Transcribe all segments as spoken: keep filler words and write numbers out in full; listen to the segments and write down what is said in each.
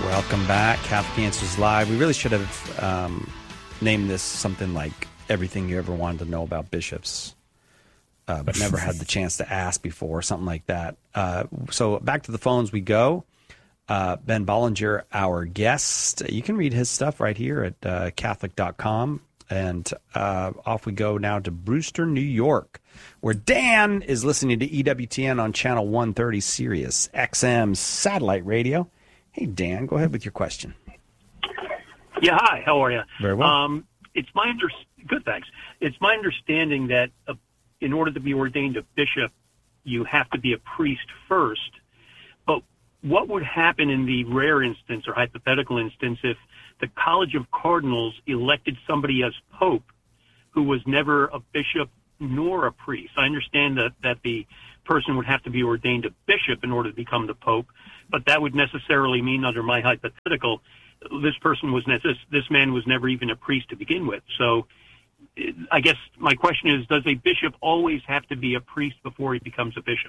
Welcome back, Catholic Answers Live. We really should have um, named this something like everything you ever wanted to know about bishops, uh, but never had the chance to ask before, something like that. Uh, so back to the phones we go. Uh, Ben Bollinger, our guest. You can read his stuff right here at uh, Catholic dot com. And uh, off we go now to Brewster, New York, where Dan is listening to E W T N on channel one thirty Sirius X M satellite radio. Hey, Dan, go ahead with your question. Yeah, hi. How are you? Very well. Um, it's my under- good, thanks. It's my understanding that uh, in order to be ordained a bishop, you have to be a priest first. But what would happen in the rare instance or hypothetical instance if the College of Cardinals elected somebody as pope who was never a bishop nor a priest? I understand that, that the person would have to be ordained a bishop in order to become the pope, but that would necessarily mean, under my hypothetical, this person was ne- this, this man was never even a priest to begin with. So I guess my question is, does a bishop always have to be a priest before he becomes a bishop?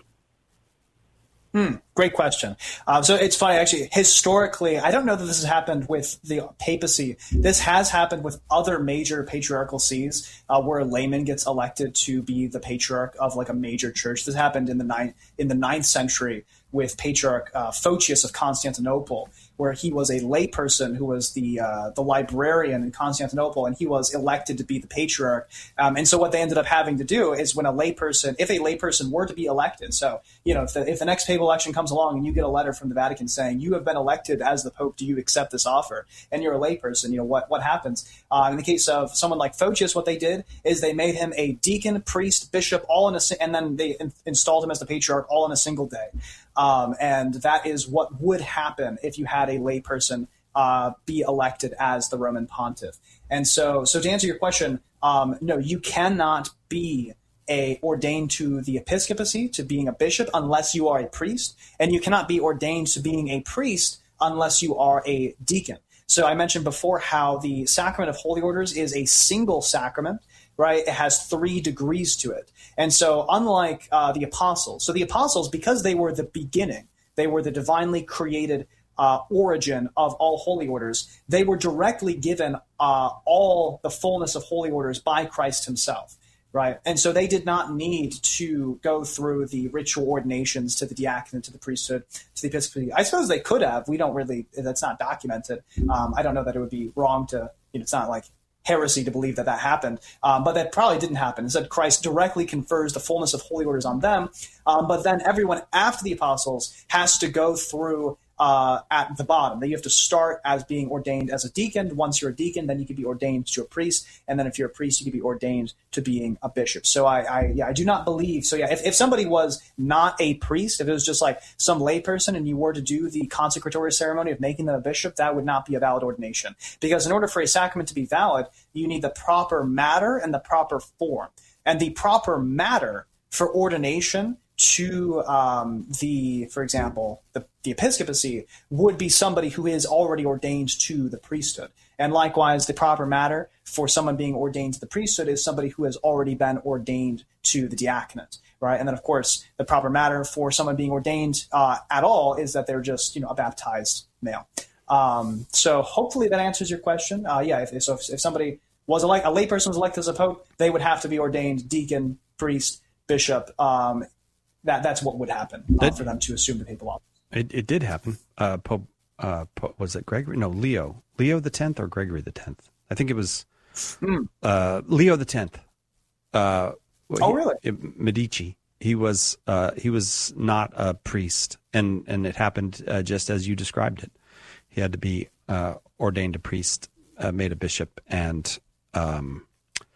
Hmm, great question. Um, so it's funny, actually, historically, I don't know that this has happened with the papacy. This has happened with other major patriarchal sees uh, where a layman gets elected to be the patriarch of like a major church. This happened in the ninth, in the ninth century with Patriarch uh, Photius of Constantinople, where he was a layperson who was the uh, the librarian in Constantinople, and he was elected to be the patriarch. Um, and so what they ended up having to do is when a layperson, if a layperson were to be elected, so, you know, if the, if the next papal election comes along and you get a letter from the Vatican saying, you have been elected as the Pope, do you accept this offer? And you're a layperson, you know, what, what happens? Uh, in the case of someone like Photius, what they did is they made him a deacon, priest, bishop, all in a, and then they in, installed him as the patriarch all in a single day. Um, and that is what would happen if you had a layperson uh, be elected as the Roman pontiff. And so, so to answer your question, um, no, you cannot be a ordained to the episcopacy, to being a bishop, unless you are a priest, and you cannot be ordained to being a priest unless you are a deacon. So I mentioned before how the sacrament of holy orders is a single sacrament, right? It has three degrees to it. And so unlike uh, the apostles, so the apostles, because they were the beginning, they were the divinely created uh, origin of all holy orders, they were directly given uh, all the fullness of holy orders by Christ himself, right? And so they did not need to go through the ritual ordinations to the diaconate, to the priesthood, to the episcopacy. I suppose they could have. We don't really, that's not documented. Um, I don't know that it would be wrong to, you know, it's not like heresy to believe that that happened, um, but that probably didn't happen. Instead, Christ directly confers the fullness of holy orders on them, um, but then everyone after the apostles has to go through uh, at the bottom. That you have to start as being ordained as a deacon. Once you're a deacon, then you can be ordained to a priest, and then if you're a priest, you can be ordained to being a bishop. So I, I yeah, I do not believe. So yeah, if, if somebody was not a priest, if it was just like some layperson, and you were to do the consecratory ceremony of making them a bishop, that would not be a valid ordination. Because in order for a sacrament to be valid, you need the proper matter and the proper form. And the proper matter for ordination to um, the, for example, the, the episcopacy would be somebody who is already ordained to the priesthood. And likewise, the proper matter for someone being ordained to the priesthood is somebody who has already been ordained to the diaconate, right? And then, of course, the proper matter for someone being ordained uh, at all is that they're just, you know, a baptized male. Um, so hopefully that answers your question. Uh, yeah, if, so if, if somebody was a, like, a layperson was elected as a pope, they would have to be ordained deacon, priest, bishop. Um, that that's what would happen uh, for them to assume the papal office. It, it did happen. Uh, Pope, uh, Pope, was it Gregory? No, Leo. Leo the tenth or Gregory the tenth? I think it was mm. uh, Leo the tenth. Uh, oh, really? He, Medici. He was uh, he was not a priest, and and it happened uh, just as you described it. He had to be uh, ordained a priest, uh, made a bishop, and um,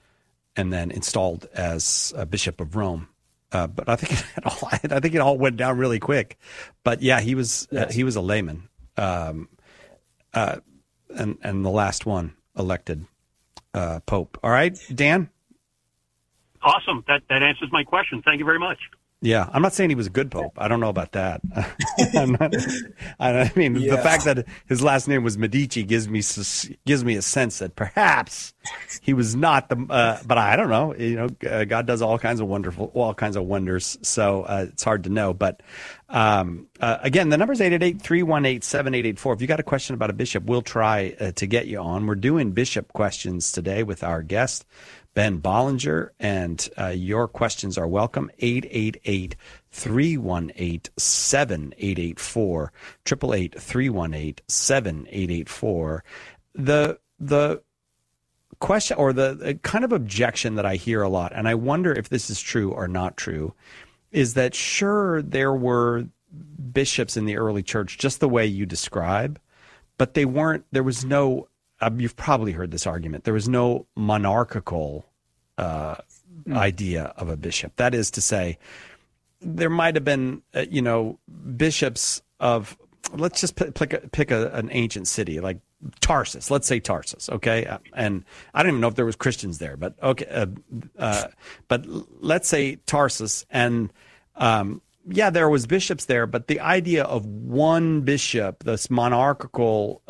and then installed as a bishop of Rome. Uh, but I think it all, I think it all went down really quick. But yeah, he was yes. uh, he was a layman, um, uh, and and the last one elected uh, pope. All right, Dan. Awesome. That that answers my question. Thank you very much. Yeah, I'm not saying he was a good pope. I don't know about that. I'm not, I mean, yeah. The fact that his last name was Medici gives me gives me a sense that perhaps he was not the. Uh, but I don't know. You know, uh, God does all kinds of wonderful, all kinds of wonders. So uh, it's hard to know. But um, uh, again, the number is eight eight eight, three one eight, seven eight eight four. If you got a question about a bishop, we'll try uh, to get you on. We're doing bishop questions today with our guest, Ben Bollinger, and uh, your questions are welcome. eight eight eight, three one eight, seven eight eight four, eight eight eight, three one eight, seven eight eight four. The the question or the, the kind of objection that I hear a lot, and I wonder if this is true or not true, is that sure, there were bishops in the early church just the way you describe, but they weren't, there was no, Uh, you've probably heard this argument. There was no monarchical uh, mm. idea of a bishop. That is to say, there might have been, uh, you know, bishops of, let's just p- pick, a, pick a, an ancient city like Tarsus. Let's say Tarsus, okay? Uh, and I don't even know if there was Christians there, but okay. Uh, uh, but let's say Tarsus, and um, yeah, there was bishops there, but the idea of one bishop, this monarchical